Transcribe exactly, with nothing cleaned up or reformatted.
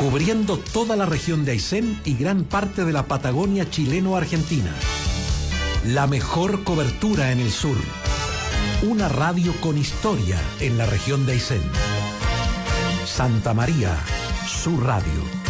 cubriendo toda la región de Aysén y gran parte de la Patagonia chileno-argentina. La mejor cobertura en el sur. Una radio con historia en la región de Aysén. Santa María, su radio.